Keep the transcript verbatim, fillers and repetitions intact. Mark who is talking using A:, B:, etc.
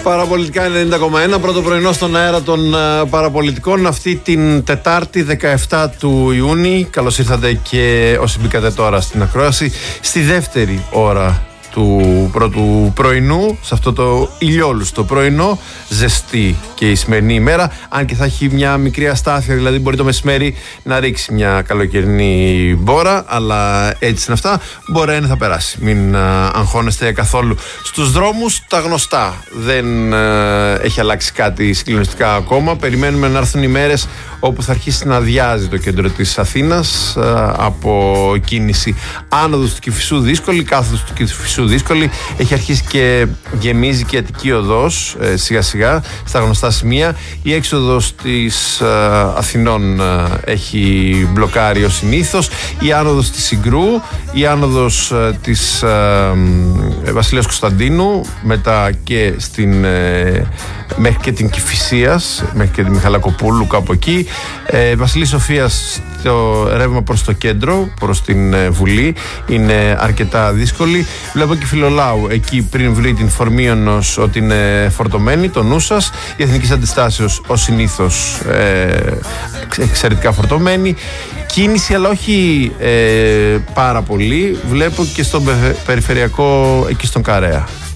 A: Παραπολιτικά ενενήντα κόμμα ένα, πρώτο πρωινό στον αέρα των uh, παραπολιτικών αυτή την Τετάρτη δεκαεφτά του Ιούνιου. Καλώς ήρθατε και όσοι μπήκατε τώρα στην ακρόαση στη δεύτερη ώρα του πρώτου πρωινού, σε αυτό το ηλιόλουστο πρωινό, ζεστή και η σημερινή ημέρα, αν και θα έχει μια μικρή αστάθεια, δηλαδή μπορεί το μεσημέρι να ρίξει μια καλοκαιρινή μπόρα, αλλά έτσι είναι αυτά, μπορεί να θα περάσει, μην α, αγχώνεστε καθόλου. Στους δρόμους τα γνωστά, δεν α, έχει αλλάξει κάτι συγκλονιστικά ακόμα, περιμένουμε να έρθουν οι μέρες όπου θα αρχίσει να αδειάζει το κέντρο της Αθήνας α, από κίνηση. Άνοδος του Κηφισού δύσκολη, κάθοδος του Κηφισού δύσκολη, έχει αρχίσει και γεμίζει και η Αττική Οδός ε, σιγά σιγά στα γνωστά σημεία. Η έξοδος της ε, Αθηνών ε, έχει μπλοκάρει ως συνήθως, η άνοδος της Συγκρού, η άνοδος ε, της ε, ε, Βασιλέως Κωνσταντίνου, μετά και στην ε, μέχρι και την Κηφισίας, μέχρι και τη Μιχαλακοπούλου κάπου εκεί, ε, Βασιλής Σοφίας το ρεύμα προς το κέντρο, προς την ε, Βουλή, είναι αρκετά δύσκολη. Βλέπω και Φιλολάου εκεί πριν βρει την Φορμίωνος ότι είναι φορτωμένη, το νου σας. Η Εθνικής Αντιστάσεως ως συνήθως ε, εξαιρετικά φορτωμένη. Κίνηση, αλλά όχι ε, πάρα πολύ. Βλέπω και στον περιφερειακό εκεί στον Καρέα.